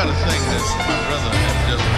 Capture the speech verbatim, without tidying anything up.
got a thing that my brother had just